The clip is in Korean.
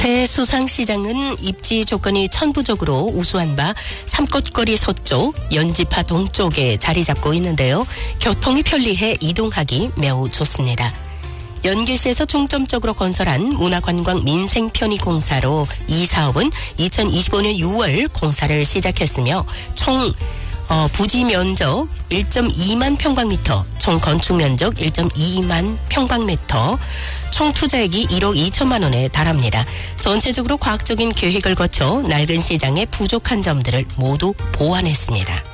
새 수상시장은 입지 조건이 천부적으로 우수한 바 삼꽃거리 서쪽, 연지파 동쪽에 자리 잡고 있는데요. 교통이 편리해 이동하기 매우 좋습니다. 연길시에서 중점적으로 건설한 문화관광 민생편의공사로 이 사업은 2025년 6월 공사를 시작했으며 총 부지 면적 1.2만 평방미터, 총 건축 면적 1.2만 평방미터, 총 투자액이 1억 2천만 원에 달합니다. 전체적으로 과학적인 계획을 거쳐 낡은 시장의 부족한 점들을 모두 보완했습니다.